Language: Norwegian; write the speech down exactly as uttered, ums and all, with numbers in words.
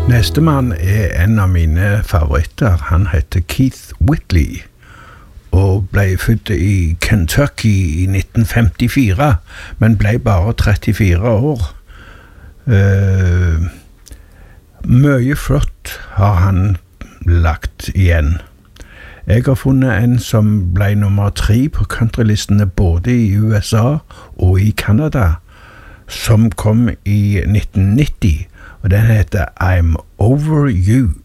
Nestemann er en av mine favoritter. Han heter Keith Whitley og ble født i Kentucky i nitten femtifire, men ble bare trettifire år. Uh, mye flott har han lagt igjen. Jeg har funnet en som ble nummer tre på countrylistene både i U S A og i Canada, som kom i nitten nitti, og den heter I'm Over You.